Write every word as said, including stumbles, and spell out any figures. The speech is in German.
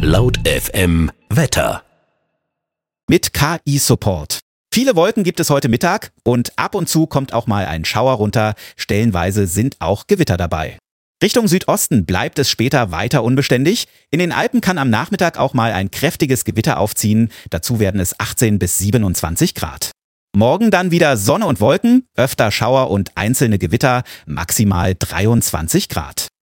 Laut F M Wetter. Mit K I-Support. Viele Wolken gibt es heute Mittag und ab und zu kommt auch mal ein Schauer runter. Stellenweise sind auch Gewitter dabei. Richtung Südosten bleibt es später weiter unbeständig. In den Alpen kann am Nachmittag auch mal ein kräftiges Gewitter aufziehen. Dazu werden es achtzehn bis siebenundzwanzig Grad. Morgen dann wieder Sonne und Wolken, öfter Schauer und einzelne Gewitter, maximal dreiundzwanzig Grad.